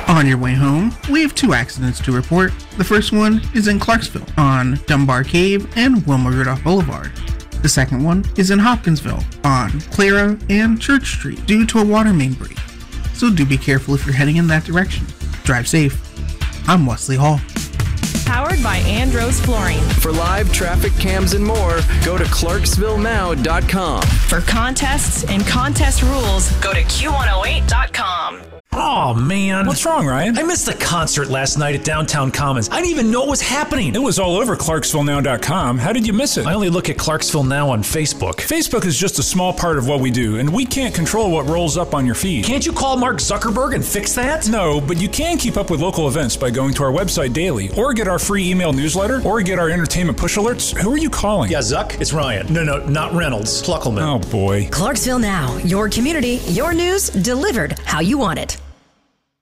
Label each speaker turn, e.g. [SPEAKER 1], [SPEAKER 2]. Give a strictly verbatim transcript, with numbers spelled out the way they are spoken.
[SPEAKER 1] On your way home, we have two accidents to report. The first one is in Clarksville on Dunbar Cave and Wilma Rudolph Boulevard. The second one is in Hopkinsville on Clara and Church Street due to a water main break. So do be careful if you're heading in that direction. Drive safe. I'm Wesley Hall.
[SPEAKER 2] Powered by Andros Flooring.
[SPEAKER 3] For live traffic cams and more, go to clarksville now dot com.
[SPEAKER 2] For contests and contest rules, go to Q one oh eight dot com.
[SPEAKER 4] Oh, man.
[SPEAKER 5] What's wrong, Ryan?
[SPEAKER 4] I missed the concert last night at Downtown Commons. I didn't even know what was happening.
[SPEAKER 5] It was all over clarksville now dot com. How did you miss it?
[SPEAKER 4] I only look at Clarksville Now on Facebook.
[SPEAKER 5] Facebook is just a small part of what we do, and we can't control what rolls up on your feed.
[SPEAKER 4] Can't you call Mark Zuckerberg and fix that?
[SPEAKER 5] No, but you can keep up with local events by going to our website daily, or get our free email newsletter, or get our entertainment push alerts. Who are you calling?
[SPEAKER 4] Yeah, Zuck, it's Ryan. No, no, not Reynolds. Pluckelman.
[SPEAKER 5] Oh, boy.
[SPEAKER 6] Clarksville Now, your community, your news, delivered how you want it.